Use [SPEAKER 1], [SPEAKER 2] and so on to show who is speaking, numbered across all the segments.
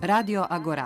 [SPEAKER 1] Radio Agora.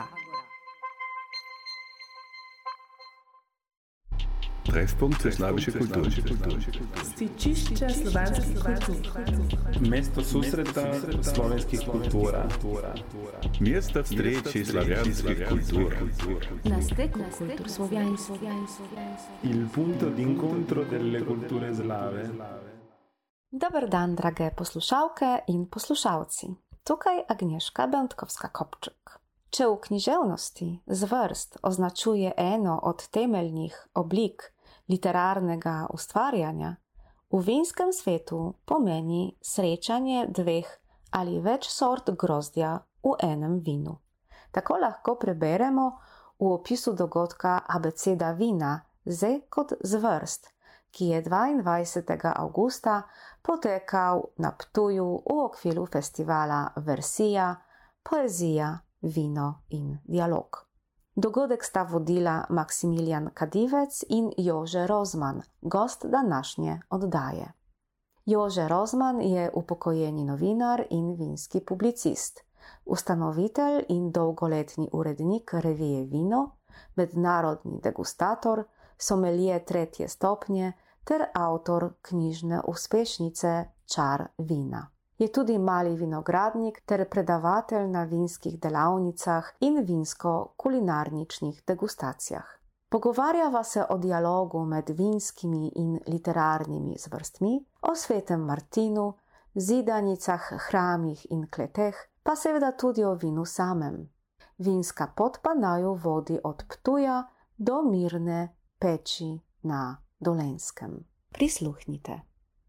[SPEAKER 2] Treffpunkt za slaviše kulture.
[SPEAKER 3] Stičišče slovanskih kultur.
[SPEAKER 4] Mesto susreta slovenskih kultura.
[SPEAKER 2] Mjesto встречи славянских культур.
[SPEAKER 3] Na steku kultur slovenskih.
[SPEAKER 4] Il punto d'incontro delle culture slave.
[SPEAKER 5] Dobar dan, drage poslušalke in poslušalci. Tukaj Agnieszka Będkowska-Kopczyk. Če v književnosti zvrst označuje eno od temeljnih oblik literarnega ustvarjanja, v vinskem svetu pomeni srečanje dveh ali več sort grozdja v enem vinu. Tako lahko preberemo v opisu dogodka Abeceda vina Z kot zvrst, ki je 22. avgusta potekal na Ptuju v okviru festivala Versija, poezija, vino in dialog. Dogodek sta vodila Maksimilijan Kadivec in Jože Rozman, gost današnje oddaje. Jože Rozman je upokojeni novinar in vinski publicist, ustanovitelj in dolgoletni urednik revije Vino, mednarodni degustator, somelije 3. stopnje ter avtor knjižne uspešnice Čar vina. Je tudi mali vinogradnik ter predavatelj na vinskih delavnicah in vinsko-kulinarničnih degustacijah. Pogovarjava se o dialogu med vinskimi in literarnimi zvrstmi, o svetem Martinu, zidanicah, hramih in kleteh, pa seveda tudi o vinu samem. Vinska pot pa naju vodi od Ptuja do Mirne peči na Dolenjskem. Prisluhnite.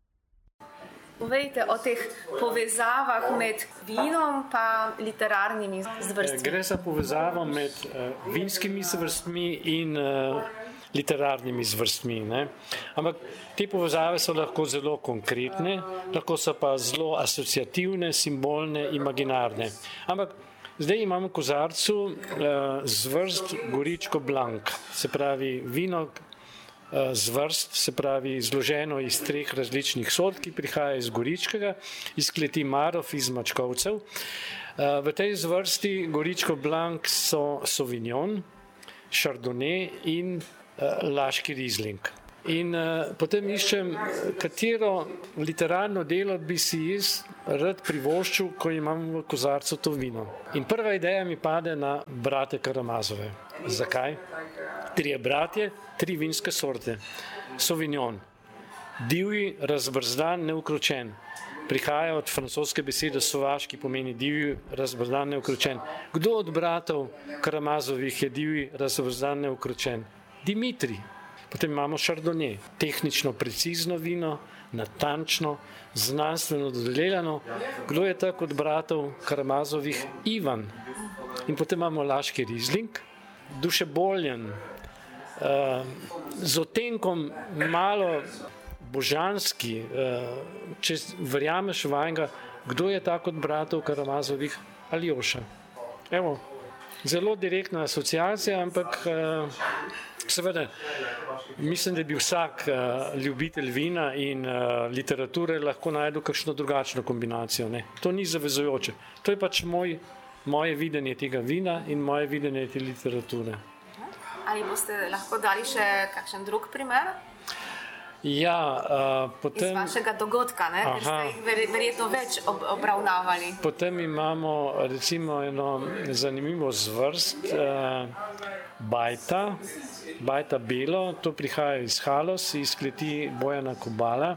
[SPEAKER 6] Povejte o teh povezavah med vinom pa literarnimi zvrstmi.
[SPEAKER 7] Gre za povezavo med vinskimi zvrstmi in literarnimi zvrstmi. Ne? Ampak te povezave so lahko zelo konkretne, lahko so pa zelo asociativne, simbolne, imaginarne. Ampak zdaj imamo v kozarcu zvrst Goričko Blanc, se pravi vino zvrst, se pravi zloženo iz 3 različnih sort, ki prihaja iz Goričkega, iz kleti Marof iz Mačkovcev. V tej zvrsti Goričko Blanc so Sauvignon, Chardonnay in Laški Riesling. In potem iščem, katero literarno delo bi si jaz rad privoščil, ko imam v kozarcu to vino. In prva ideja mi pade na brate Karamazove. Zakaj? 3 bratje, 3 vinske sorte. Sauvignon, divji, razbrzdan, neukročen. Prihaja od francoske besede sauvage, ki pomeni divji, razbrzdan, neukročen. Kdo od bratov Karamazovih je divji, razbrzdan, neukročen? Dimitrij. Potem imamo Chardonnay, tehnično precizno vino, natančno, znanstveno dodelano. Kdo je tako od bratov Karamazovih? Ivan. In potem imamo Laški Riesling, dušeboljen, z otenkom malo božanski, če verjameš vanjega, kdo je tako od bratov Karamazovih? Aljoša. Evo, zelo direktna asociacija, ampak seveda, mislim, da bi vsak ljubitelj vina in literature lahko najdel kakšno drugačno kombinacijo. Ne? To ni zavezujoče. To je pač moje videnje tega vina in moje videnje te literature.
[SPEAKER 6] Ali boste lahko dali še kakšen drug primer?
[SPEAKER 7] Ja, potem...
[SPEAKER 6] Iz vašega dogodka, ne? Ker ste jih verjetno več obravnavali.
[SPEAKER 7] Potem imamo recimo eno zanimivo zvrst, Bajta Belo, to prihaja iz Halos, iz kleti Bojana Kobala.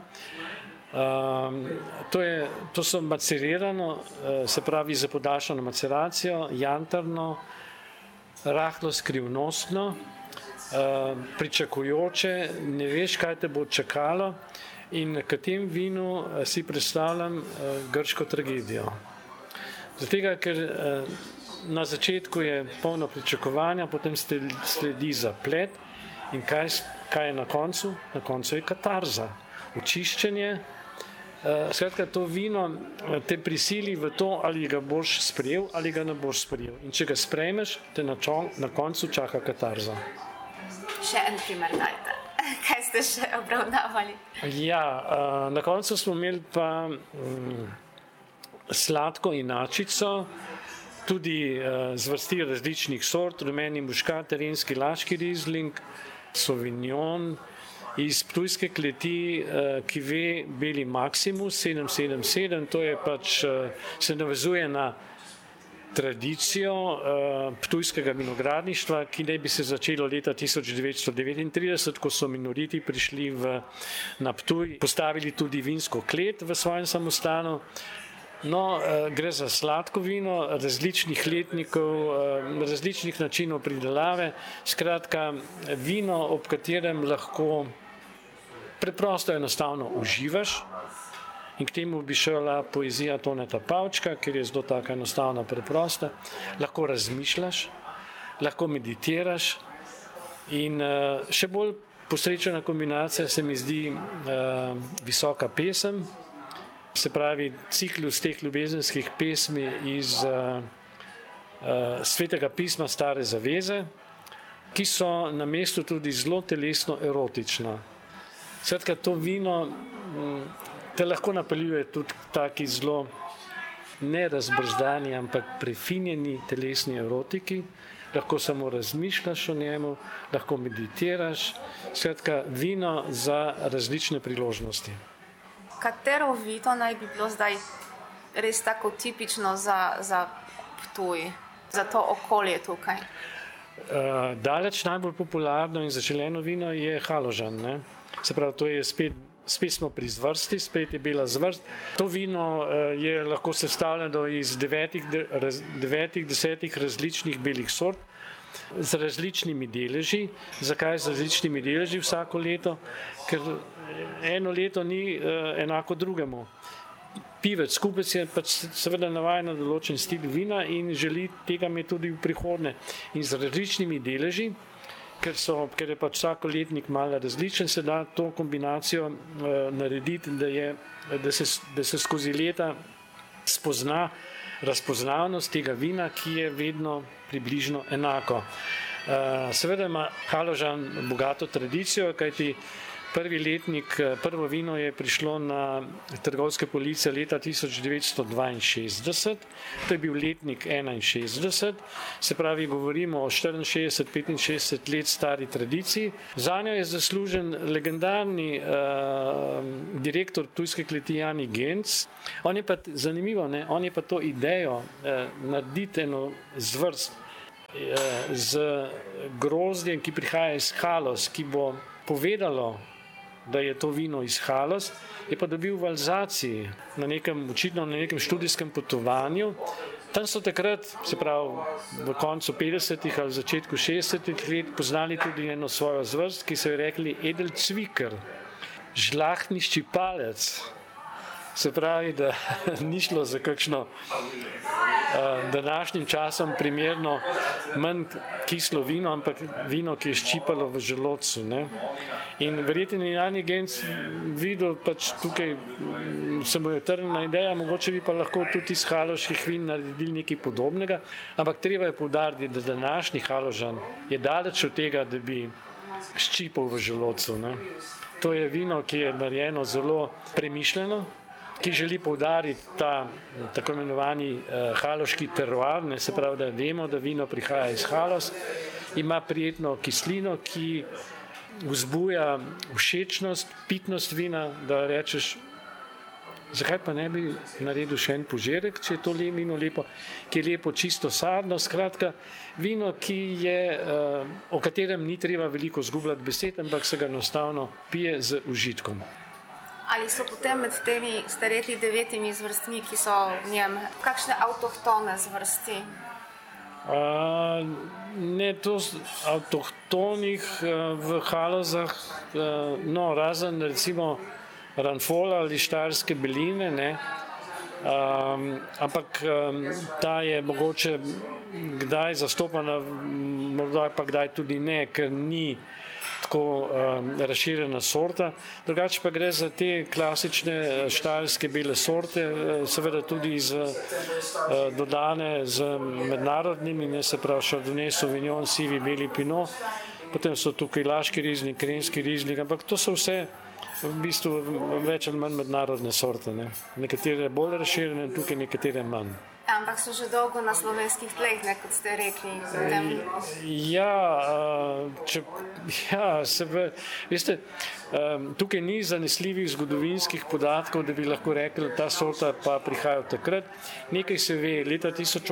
[SPEAKER 7] To so macerirano, se pravi za podaljšano maceracijo, jantarno, rahlo skrivnostno, pričakujoče, ne veš, kaj te bo čakalo, in k tem vinu si predstavljam grško tragedijo. Zato, ker na začetku je polno pričakovanja, potem sledi zaplet in kaj je na koncu? Na koncu je katarza, očiščenje. Skratka, to vino te prisili v to, ali ga boš sprejel ali ga ne boš sprejel. In če ga sprejmeš, te na koncu čaka katarza.
[SPEAKER 6] Še en primer dajte. Kaj ste še obravnavali?
[SPEAKER 7] Ja, na koncu smo imeli pa sladko inačico. tudi zvrsti različnih sort, rumeni muškat, terenski laški rizling, sauvignon, iz ptujske kleti, ki ve Beli Maximus 777, to je pač, se navezuje na tradicijo ptujskega vinogradništva, ki naj bi se začelo leta 1939, ko so minoriti prišli na Ptuj, postavili tudi vinsko klet v svojem samostanu. No, gre za sladko vino, različnih letnikov, različnih načinov pridelave, skratka vino, ob katerem lahko preprosto enostavno uživaš. In k temu bi šla poezija Toneta Pavčka, ker je zelo tako enostavna, preprosta. Lahko razmišljaš, lahko meditiraš in še bolj posrečena kombinacija se mi zdi visoka pesem, se pravi ciklus teh ljubezenskih pesmi iz Svetega pisma Stare zaveze, ki so na mestu tudi zelo telesno erotična. Skratka, to vino te lahko napeljuje tudi taki zelo nerazbrzdani, ampak prefinjeni telesni erotiki, lahko samo razmišljaš o njemu, lahko meditiraš, skratka vino za različne priložnosti.
[SPEAKER 6] Katero vino naj bi bilo zdaj res tako tipično za Ptuj, za to okolje tukaj?
[SPEAKER 7] Daleč najbolj popularno in zaželeno vino je haložan, ne? Se pravi, to je spet smo pri zvrsti, spet je bela zvrst. To vino je lahko sestavljeno iz 9-10 različnih belih sort z različnimi deleži. Zakaj z različnimi deleži vsako leto? Ker eno leto ni enako drugemu. Pivec, kupec je pač seveda navajen na določen stil vina in želi tega imeti tudi v prihodnje. In z različnimi deleži, ker je pač vsakoletnik malo različen, se da to kombinacijo narediti, da se skozi leta spozna razpoznavnost tega vina, ki je vedno približno enako. Seveda ima haložan bogato tradicijo, kajti prvo vino je prišlo na trgovske police leta 1962, to je bil letnik 61, se pravi govorimo o 64-65 let stari tradiciji. Zanjo je zaslužen legendarni direktor ptujske kleti Jani Genc. On je pa zanimivo, ne? On je pa to idejo narediti eno zvrst z grozdjem, ki prihaja iz Halos, ki bo povedalo, da je to vino iz Halos, je pa dobil v Alzaciji, očitno na nekem študijskem potovanju. Tam so takrat, se pravi v koncu 50-ih ali začetku 60-ih let, poznali tudi eno svojo zvrst, ki so jo rekli Edelcviker, žlahtni ščipalec. Se pravi, da ni šlo za kakšno današnjim časom primerno manj kislo vino, ampak vino, ki je ščipalo v želodcu, ne. In verjetno je Jani Genc videl, pač tukaj se mu je trnila ideja, mogoče bi pa lahko tudi iz haloških vin naredili nekaj podobnega, ampak treba je poudariti, da današnji haložan je daleč od tega, da bi ščipal v želodcu, ne. To je vino, ki je narejeno zelo premišljeno, ki želi poudariti ta tako imenovani haloški teroar, ne, se pravi, da vemo, da vino prihaja iz Halos, ima prijetno kislino, ki vzbuja všečnost, pitnost vina, da rečeš, zakaj pa ne bi naredil še en požirek, če je to vino lepo, ki je lepo čisto sadno, skratka vino, ki je, o katerem ni treba veliko zgubljati besed, ampak se ga enostavno pije z užitkom.
[SPEAKER 6] Ali so potem med temi stareti 9 zvrstmi, ki so v njem, kakšne avtohtone zvrsti?
[SPEAKER 7] Ne, to avtohtonih v Halozah, no, razen recimo Ranfola ali Štajerske beline, ne, ampak ta je mogoče kdaj zastopana, morda pa kdaj tudi ne, ker ni tako razširjena sorta. Drugače pa gre za te klasične štajerske bele sorte, seveda tudi dodane z mednarodnimi, ne, se pravi Chardonnay, Sauvignon, sivi, beli Pinot, potem so tukaj laški rizling, krenjski rizling, ampak to so vse v bistvu več ali manj mednarodne sorte, ne. Nekatere bolj razširjene, tukaj nekatere manj.
[SPEAKER 6] ampak so že dolgo na slovenskih tleh, ne, kot ste rekli.
[SPEAKER 7] Veste, tukaj ni zanesljivih zgodovinskih podatkov, da bi lahko rekli, da ta sorta pa prihaja od takrat. Nekaj se ve, leta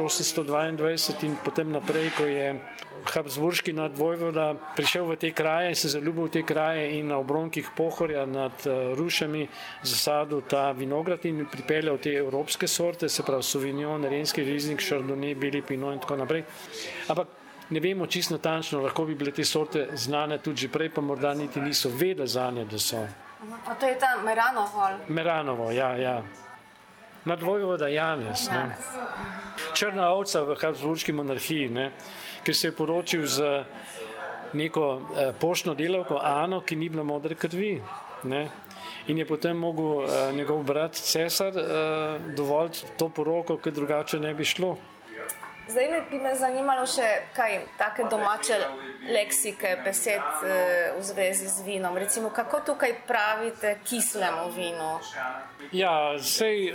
[SPEAKER 7] 1822 in potem naprej, ko je habsburški nadvojvoda prišel v te kraje, se zaljubil v te kraje in na obronkih Pohorja nad Rušami zasadil ta vinograd in pripeljal te evropske sorte, se pravi Sauvignon, Renski Riesling, Chardonnay, Beli Pinot in tako naprej. Ampak ne vemo čisto natančno, lahko bi bile te sorte znane tudi že prej, pa morda niti niso vedeli zanje, da so.
[SPEAKER 6] A to je ta Meranovo?
[SPEAKER 7] Meranovo, ja. Nadvojvoda Janez. Črna ovca v habsburški monarhiji, ne, ki se je poročil z neko poštno delavko Ano, ki ni bila modre krvi. Ne. In je potem mogel njegov brat cesar dovoliti to poroko, ker drugače ne bi šlo.
[SPEAKER 6] Zdaj bi me zanimalo še kaj take domače leksike, besed v zvezi z vinom. Recimo, kako tukaj pravite kislemu vinu?
[SPEAKER 7] Ja, sej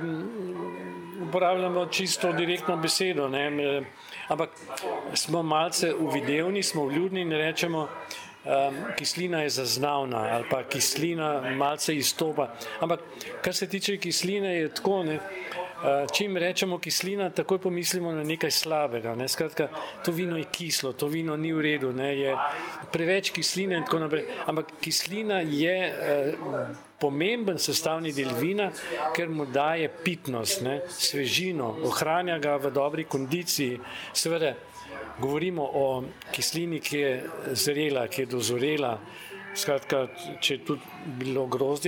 [SPEAKER 7] uporabljamo čisto direktno besedo, ne? Ampak smo malce uvidevni, smo vljudni in rečemo, kislina je zaznavna ali pa kislina malce izstopa. Ampak kar se tiče kisline je tako, ne? Čim rečemo kislina, takoj pomislimo na nekaj slabega. Ne? Skratka, to vino je kislo, to vino ni v redu, ne? Je preveč kisline in tako naprej. Ampak kislina je pomemben sestavni del vina, ker mu daje pitnost, ne? Svežino, ohranja ga v dobri kondiciji. Seveda, govorimo o kislini, ki je zrela, ki je dozorela. Skratka, če je tudi bilo grozdje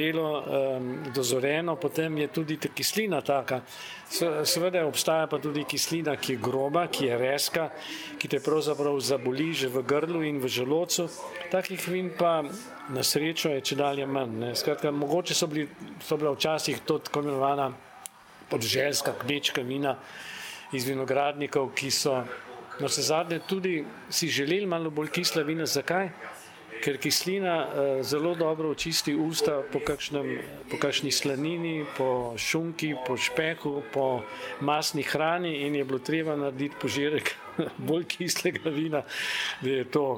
[SPEAKER 7] dozoreno, potem je tudi ta kislina taka. Seveda obstaja pa tudi kislina, ki je groba, ki je rezka, ki te pravzaprav zaboli že v grlu in v želodcu. Takih vin pa na srečo je čedalje manj. Ne. Skratka, mogoče so bila včasih to tako imenovana podeželska kmečka vina iz vinogradnikov, ki so navsezadnje tudi si želeli malo bolj kisla vina. Zakaj? Ker kislina zelo dobro očisti usta po kakšni slanini, po šunki, po špehu, po masni hrani in je bilo treba narediti požirek bolj kislega vina, da je to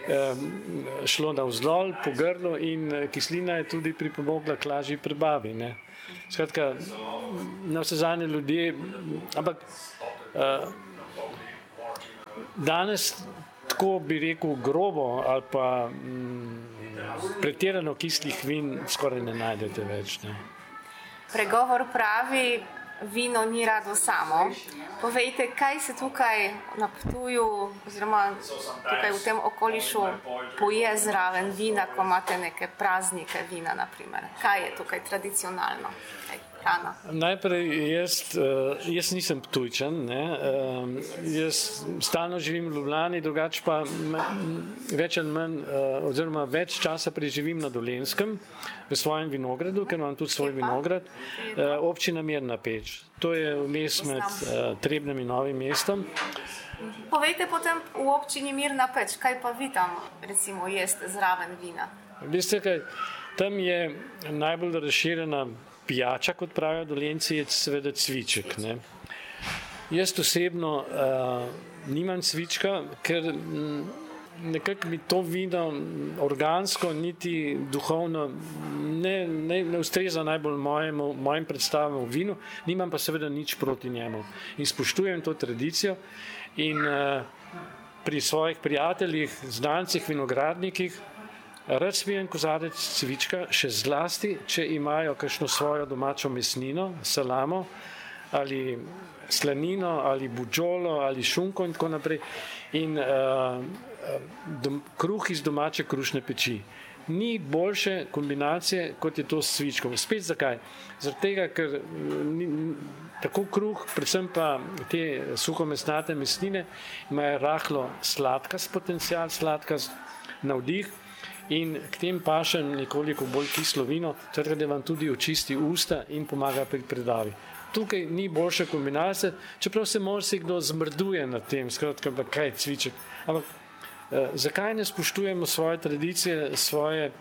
[SPEAKER 7] šlo navzdol po grlu in kislina je tudi pripomogla k lažji prebavi. Ne. Skratka, navsezadnje ljudje, ampak danes tako bi rekel grobo ali pa pretirano kislih vin skoraj ne najdete več. Ne.
[SPEAKER 6] Pregovor pravi, vino ni rado samo. Povejte, kaj se tukaj na Ptuju oziroma tukaj v tem okolišu poje zraven vina, ko imate neke praznike vina, naprimer. Kaj je tukaj tradicionalno? Hrana. Najprej
[SPEAKER 7] jaz nisem Ptujčan, ne? Jaz stalno živim v Ljubljani, drugače pa več ali manj oziroma več časa preživim na Dolenjskem v svojem vinogradu, ker imam tudi svoj vinograd, občina Mirna Peč. To je vmes med Trebnjem in Novim mestom.
[SPEAKER 6] Povejte potem v občini Mirna Peč, kaj pa vi tam recimo jeste zraven vina?
[SPEAKER 7] Veste kaj, tam je najbolj razširjena pijača, kot pravijo Dolenjci, je seveda cviček. Ne. Jaz osebno nimam cvička, ker nekako mi to vino organsko, niti duhovno ne ustreza najbolj mojim predstavam o vinu, nimam pa seveda nič proti njemu. In spoštujem to tradicijo in pri svojih prijateljih, znancih, vinogradnikih rad spijem kozarec cvička, še zlasti, če imajo kakšno svojo domačo mesnino, salamo ali slanino ali buđolo ali šunko in tako naprej in kruh iz domače krušne peči. Ni boljše kombinacije, kot je to s cvičkom. Spet zakaj? Zaradi tega, ker tako kruh, predvsem pa te suhomesnate mesnine, imajo rahlo sladkast potencial, sladkast navdih, in k tem paše nekoliko bolj kislo vino, tako da vam tudi očisti usta in pomaga pri predavi. Tukaj ni boljša kombinacija, čeprav se marsikdo zmrduje nad tem, skratka, kaj je cviček. Ampak zakaj ne spoštujemo svoje tradicije, svoje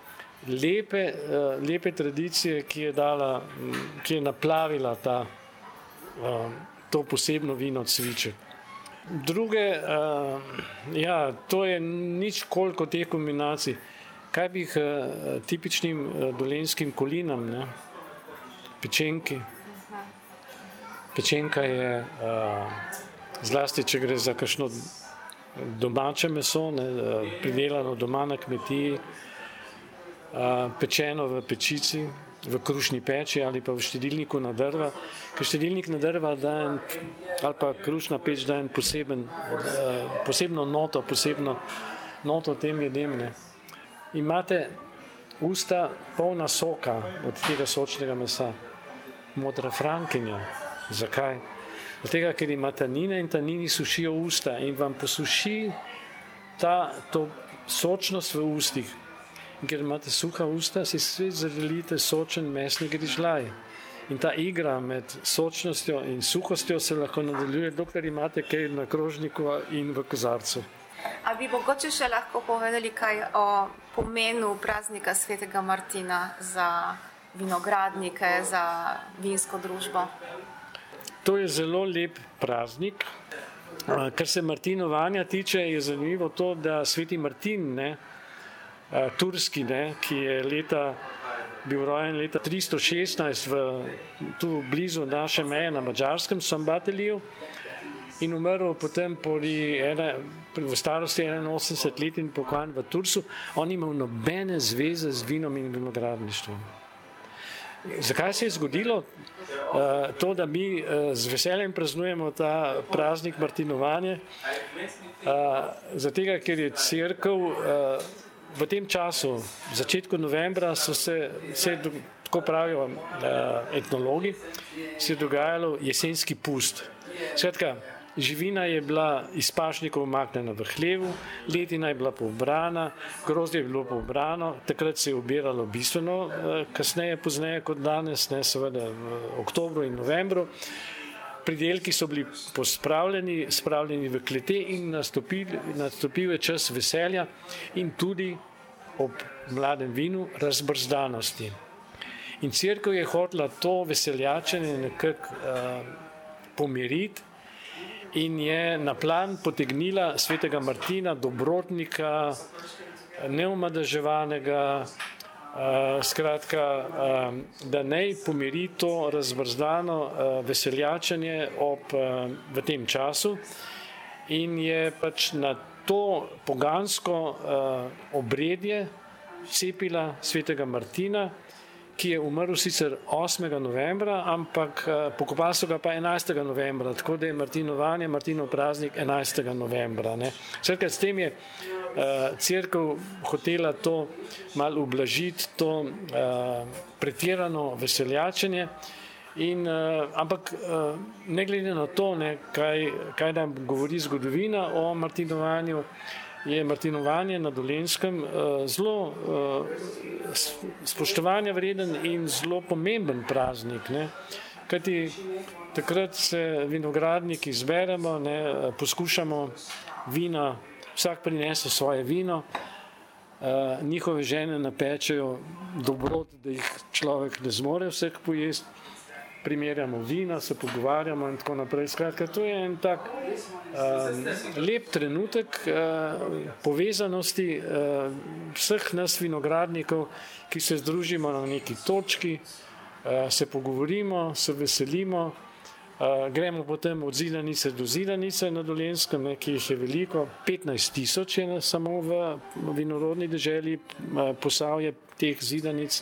[SPEAKER 7] lepe tradicije, ki je naplavila to posebno vino cviček. Druge, to je nič koliko teh kombinacij. Kaj bi tipičnim dolenjskim kolinam, ne? Pečenki. Pečenka je, zlasti če gre za kakšno domače meso, ne, pridelano doma na kmetiji, pečeno v pečici, v krušni peči ali pa v štedilniku na drva. Ker štedilnik na drva ali pa krušna peč da en posebno noto tem jedem. Ne. Imate usta polna soka od tega sočnega mesa. Modra frankinja. Zakaj? Od tega, ker ima tanine in tanini sušijo usta in vam posuši to sočnost v ustih. In ker imate suha usta, si svet zadelite sočen mesni grižljaj. In ta igra med sočnostjo in suhostjo se lahko nadaljuje, dokler imate kaj na krožniku in v kozarcu.
[SPEAKER 6] A bi mogoče še lahko povedali kaj o pomenu praznika svetega Martina za vinogradnike, za vinsko družbo?
[SPEAKER 7] To je zelo lep praznik. Kar se martinovanja tiče, je zanimivo to, da sveti Martin, turski, ki je bil rojen leta 316 tu blizu naše meje na Madžarskem, Szombathelyju, in umrl potem v starosti 81 let in pokojan v Tursu. On imel nobene zveze z vinom in vinogradništvom. Zakaj se je zgodilo to, da mi z veseljem praznujemo ta praznik martinovanje? Zato, ker je cerkev v tem času, v začetku novembra, tako pravijo etnologi, se je dogajalo jesenski pust. Skratka, živina je bila iz pašnikov umaknjena v hlevu, letina je bila pobrana, grozdje je bilo pobrano, takrat se je obiralo bistveno pozneje kot danes, seveda v oktobru in novembru. Pridelki so bili spravljeni v klete in nastopil je čas veselja in tudi ob mladem vinu razbrzdanosti. In cerkev je hotela to veseljačenje nekako pomiriti in je na plan potegnila svetega Martina, dobrotnika, neomadeževanega, da naj pomiri to razbrzdano veseljačenje v tem času in je pač na to pogansko obredje cepila svetega Martina, ki je umrl sicer 8. novembra, ampak pokopali so ga pa 11. novembra, tako da je Martinov praznik 11. novembra. Skratka, s tem je cerkev hotela to malo ublažiti, to pretirano veseljačenje, ampak ne glede na to, kaj nam govori zgodovina o martinovanju, je martinovanje na Dolenjskem zelo spoštovanja vreden in zelo pomemben praznik. Kajti takrat se vinogradniki zberemo, poskušamo vina, vsak prinese svoje vino, njihove žene napečejo dobrot, da jih človek ne zmore vseh pojesti, primerjamo vina, se pogovarjamo in tako naprej. Skratka, to je en tak lep trenutek povezanosti vseh nas vinogradnikov, ki se združimo na neki točki, se pogovorimo, se veselimo, gremo potem od zidanice do zidanice na Dolenjskem, ki jih je veliko, 15,000 je samo v vinorodni deželi Posavje teh zidanic.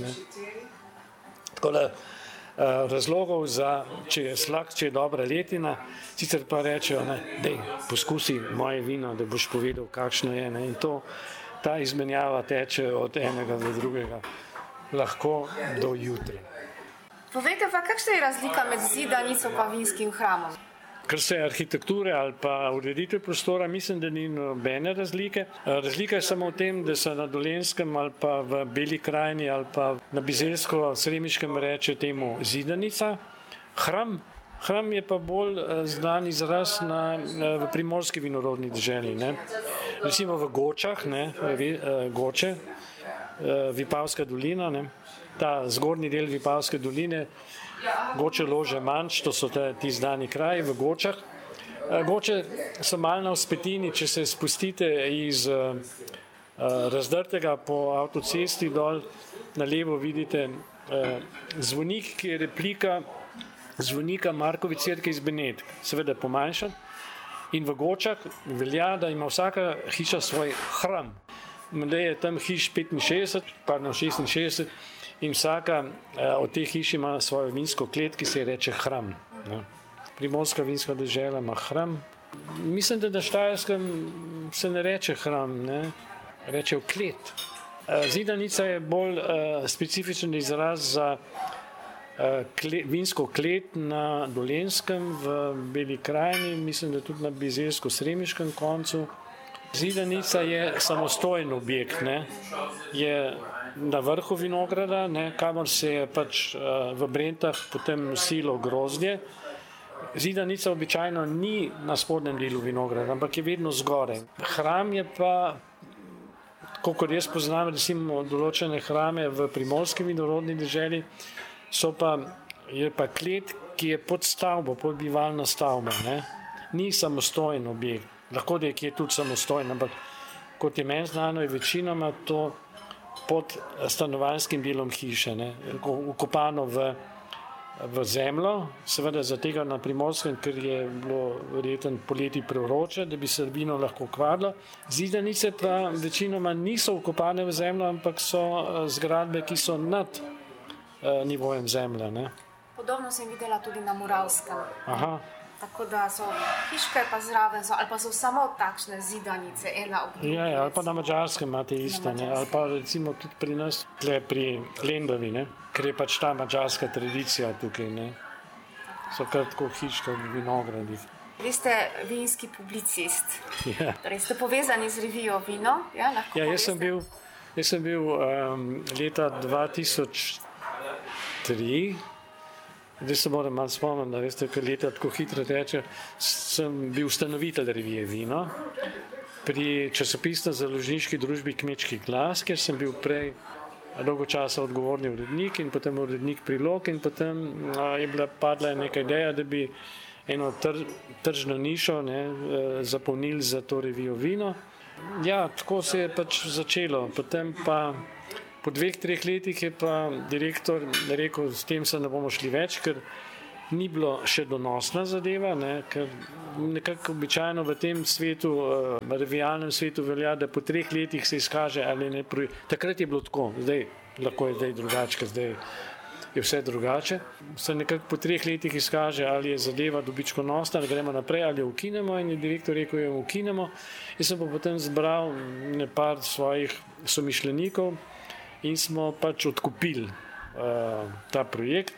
[SPEAKER 7] Tako da razlogov za, če je slak, če je dobra letina, sicer pa rečejo, dej, poskusi moje vino, da boš povedal, kakšno je. In ta izmenjava teče od enega do drugega, lahko do jutri.
[SPEAKER 6] Povejte pa, kakšna je razlika med zidanico pa vinskim hramom?
[SPEAKER 7] Kar se arhitekture ali pa ureditve prostora, mislim, da ni nobene razlike. Razlika je samo v tem, da se na Dolenjskem ali pa v Beli krajini ali pa na Bizeljsko-Sremiškem reče temu zidanica. Hram je pa bolj znan izraz v primorski vinorodni deželi. Recimo v Gočah, Goče, Vipavska dolina, ta zgornji del Vipavske doline Goče lože manjš, to so ti znani kraji v Gočah. Goče so malo na vzpetini, če se spustite iz Razdrtega po avtocesti dol, na levo vidite zvonik, ki je replika zvonika Markovi cerkve iz Benetk, seveda pomanjšan. In v Gočah velja, da ima vsaka hiša svoj hram. Menda je tam hiš 66 in vsaka od teh hiš ima svojo vinsko klet, ki se reče hram. Primorska vinska dežela ima hram. Mislim, da na Štajerskem se ne reče hram, ne? Rečejo klet. Zidanica je bolj specifičen izraz za vinsko klet na Dolenjskem, v Beli krajini, mislim, da tudi na Bizeljsko-Sremiškem koncu. Zidanica je samostojen objekt, ne? Je na vrhu vinograda, ne? Kamor se je pač v Brentah potem nosilo grozdje. Zidanica običajno ni na spodnjem delu vinograda, ampak je vedno zgoraj. Hram je pa, kolikor jaz poznam, recimo določene hrame v primorski vinorodni deželi, je pa klet, ki je pod stavbo, pod bivalna stavba, ne? Ni samostojen objekt. Lahko da je kje tudi samostojen, ampak kot je meni znano, je večinoma to pod stanovanjskim delom hiše, ne? Vkopano v zemljo, seveda za tega na Primorskem, ker je bilo verjetno poleti prevroče, da bi se vino lahko kvarilo. Zidanice pa večinoma niso vkopane v zemljo, ampak so zgradbe, ki so nad nivojem zemlje, ne?
[SPEAKER 6] Podobno sem videla tudi na Moravskem.
[SPEAKER 7] Aha.
[SPEAKER 6] Tako da so hiške pa zraven, ali pa so samo takšne zidanice, ena ob drugi.
[SPEAKER 7] Ja, ali pa na Madžarskem imate isto, ne? Ali pa recimo tudi pri nas, tle pri Lendavi, ne? Ker je pač ta madžarska tradicija tukaj, ne? So kar tako hiške v vinogradih.
[SPEAKER 6] Vi ste vinski publicist.
[SPEAKER 7] Ja.
[SPEAKER 6] Torej ste povezani z revijo Vino? Ja, lahko
[SPEAKER 7] ja, jaz sem bil leta 2003, zdaj se moram malo spomniti, da veste, ker leta tako hitro teče, sem bil ustanovitelj revije Vino pri časopisno-založniški družbi Kmečki glas, kjer sem bil prej dolgo časa odgovorni urednik in potem urednik prilog in potem je padla neka ideja, da bi eno tržno nišo zapolnili za to revijo Vino. Ja, tako se je pač začelo. Potem pa po 2-3 letih je pa direktor rekel, s tem se ne bomo šli več, ker ni bilo še donosna zadeva, ne, ker nekako običajno v tem svetu, revijalnem svetu velja, da po 3 letih se izkaže ali ne. Takrat je bilo tako, zdaj lahko je zdaj drugače, ker zdaj je vse drugače. Se nekako po 3 letih izkaže, ali je zadeva dobičkonosna, ali gremo naprej, ali jo ukinemo in je direktor rekel, jo ukinemo. Jaz sem pa potem zbral nekaj svojih somišljenikov in smo pač odkupili ta projekt.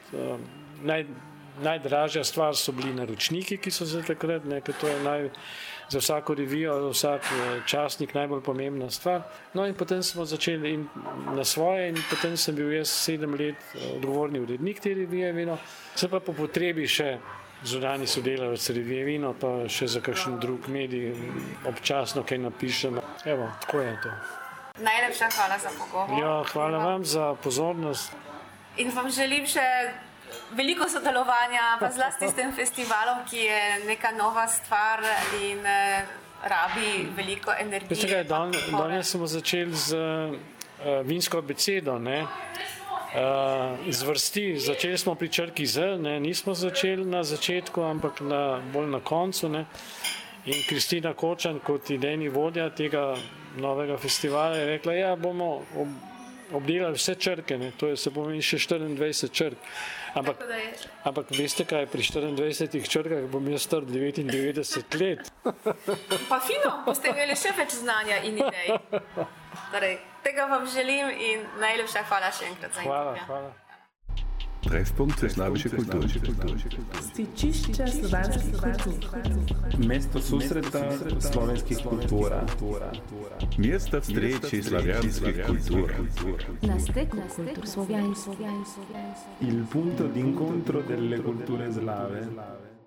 [SPEAKER 7] Najdražja stvar so bili naročniki, ki so za takrat, ker to je za vsako revijo, za vsak časnik najbolj pomembna stvar. No in potem smo začeli na svoje in potem sem bil jaz 7 let odgovorni urednik te revije Vino. Se pa po potrebi še zunanji sodelavec revije Vino, pa še za kakšen drug medij občasno kaj napišem. Evo, tako je to.
[SPEAKER 6] Najlepša hvala za pogovor.
[SPEAKER 7] Ja, hvala vam za pozornost.
[SPEAKER 6] In vam želim še veliko sodelovanja, pa zlasti s tem festivalom, ki je neka nova stvar in rabi veliko energije.
[SPEAKER 7] Veste kaj, danes smo začeli z vinsko abecedo, ne? Z vrsti. Začeli smo pri črki Z, ne? Nismo začeli na začetku, ampak bolj na koncu, ne? In Kristina Kočan kot idejni vodja tega novega festivala je rekla, ja, bomo obdelali vse črke, ne? To je, se pomeni še 24 črk. Ampak veste kaj, pri 24 črkah bom jaz star 99 let.
[SPEAKER 6] Pa fino, boste imeli še več znanja in idej. Torej, tega vam želim in najlepša hvala še enkrat za intervju.
[SPEAKER 7] Hvala.
[SPEAKER 2] Treffpunkt za slavische Kultur.
[SPEAKER 3] Stičišče slovanskih kultur.
[SPEAKER 4] Mesto susreta slovenskih kultura.
[SPEAKER 2] Место встречи славянских культур.
[SPEAKER 3] Na steku kultur slovenskih.
[SPEAKER 4] Il punto d'incontro delle culture slave.